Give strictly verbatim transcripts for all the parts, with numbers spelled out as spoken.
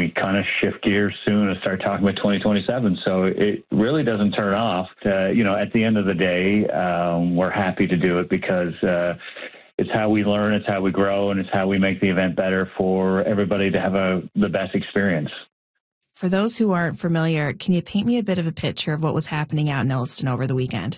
we kind of shift gears soon and start talking about twenty twenty-seven. So it really doesn't turn off. Uh, you know, at the end of the day, um, we're happy to do it because uh, it's how we learn, it's how we grow, and it's how we make the event better for everybody to have a the best experience. For those who aren't familiar, can you paint me a bit of a picture of what was happening out in Elliston over the weekend?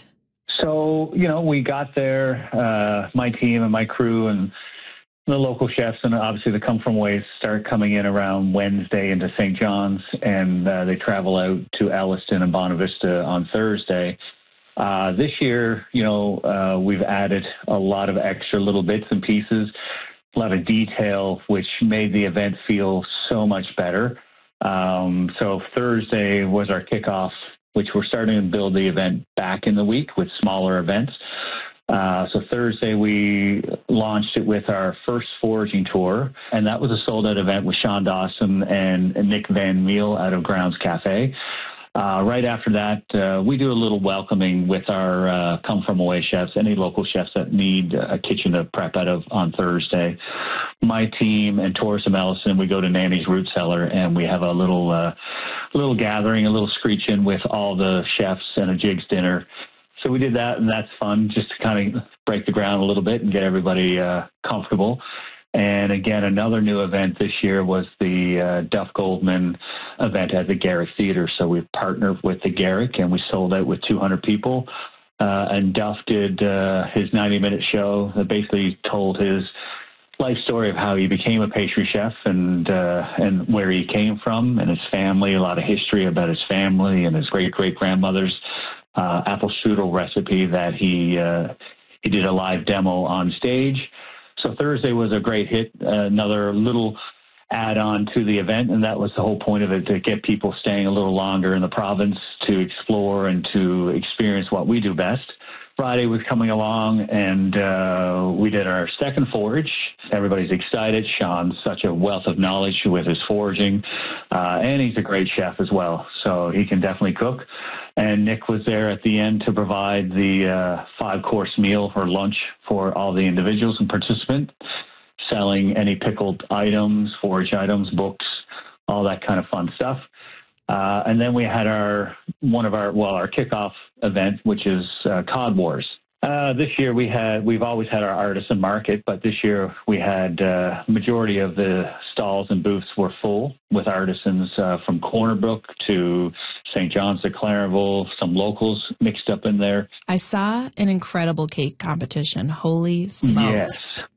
So, you know, we got there, uh, my team and my crew and the local chefs and obviously the Come From Ways start coming in around Wednesday into Saint John's, and uh, they travel out to Elliston and Bonavista on Thursday. Uh, this year, you know, uh, we've added a lot of extra little bits and pieces, a lot of detail, which made the event feel so much better. Um, so Thursday was our kickoff, which we're starting to build the event back in the week with smaller events. Uh, so Thursday we launched it with our first foraging tour, and that was a sold-out event with Sean Dawson and, and Nick Van Meel out of Grounds Cafe. Uh, right after that, uh, we do a little welcoming with our uh, Come From Away chefs, any local chefs that need a kitchen to prep out of on Thursday. My team and Tourism Ellison, we go to Nanny's Root Cellar, and we have a little uh, little gathering, a little screech-in with all the chefs and a jigs dinner. So we did that, and that's fun, just to kind of break the ground a little bit and get everybody uh, comfortable. And again, another new event this year was the uh, Duff Goldman event at the Garrick Theater. So we partnered with the Garrick, and we sold out with two hundred people. Uh, and Duff did uh, his ninety-minute show that basically told his life story of how he became a pastry chef and uh, and where he came from and his family, a lot of history about his family and his great-great-grandmother's uh, apple strudel recipe that he uh, he did a live demo on stage. So Thursday was a great hit, uh, another little add-on to the event, and that was the whole point of it, to get people staying a little longer in the province to explore and to experience what we do best. Friday was coming along, and uh, we did our second forage. Everybody's excited. Sean's such a wealth of knowledge with his foraging, uh, and he's a great chef as well, so he can definitely cook. And Nick was there at the end to provide the uh, five-course meal or lunch for all the individuals and participants, selling any pickled items, forage items, books, all that kind of fun stuff. Uh, and then we had our one of our, well, our kickoff event, which is uh, Cod Wars. Uh, this year we had, we've always had our artisan market, but this year we had uh, majority of the stalls and booths were full with artisans uh, from Corner Brook to Saint John's to Clarenville, some locals mixed up in there. I saw an incredible cake competition. Holy smokes. Yes.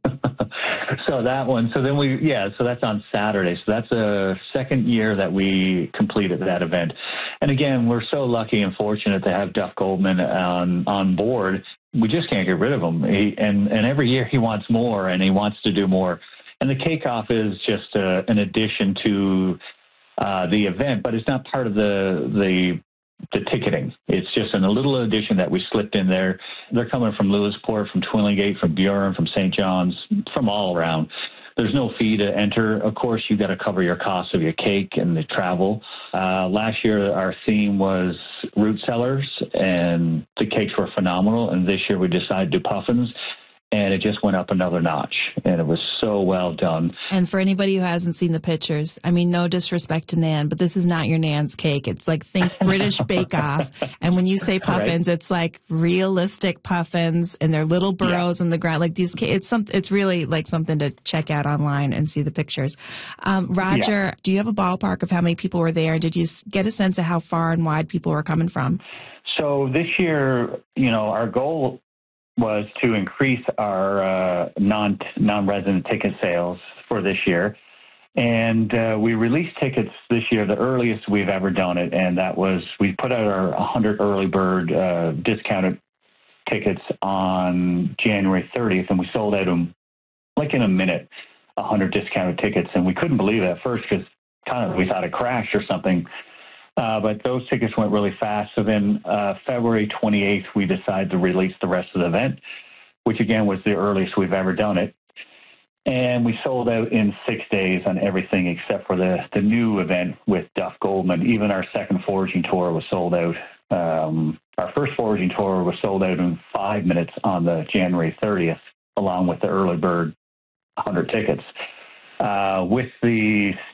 So that one, so then we, yeah, so that's on Saturday. So that's a second year that we completed that event. And again, we're so lucky and fortunate to have Duff Goldman on, on board. We just can't get rid of him. He, and, and every year he wants more and he wants to do more. And the Cake-Off is just uh, an addition to uh, the event, but it's not part of the, the the ticketing. It's just a little addition that we slipped in there. They're coming from Lewisport, from Twillingate, from Buren, from Saint John's, from all around. There's no fee to enter. Of course, you've got to cover your costs of your cake and the travel. Uh, last year, our theme was root cellars, and the cakes were phenomenal. And this year, we decided to do puffins, and it just went up another notch, and it was so well done. And for anybody who hasn't seen the pictures, I mean, no disrespect to Nan, but this is not your Nan's cake. It's like, think British Bake Off. And when you say puffins, right, it's like realistic puffins, and they're little burrows yeah. in the ground. Like these, it's some, it's really like something to check out online and see the pictures. Um, Roger, yeah. do you have a ballpark of how many people were there? Did you get a sense of how far and wide people were coming from? So this year, you know, our goal was to increase our uh, non, non-resident ticket sales for this year. And uh, we released tickets this year, the earliest we've ever done it, and that was, we put out our one hundred early bird uh, discounted tickets on January thirtieth, and we sold out them like in a minute, one hundred discounted tickets. And we couldn't believe it at first because kind of we thought it crashed or something. Uh, but those tickets went really fast. So then uh, February twenty-eighth, we decided to release the rest of the event, which again was the earliest we've ever done it. And we sold out in six days on everything except for the, the new event with Duff Goldman. Even our second foraging tour was sold out. Um, our first foraging tour was sold out in five minutes on the January thirtieth, along with the early bird one hundred tickets. Uh, with the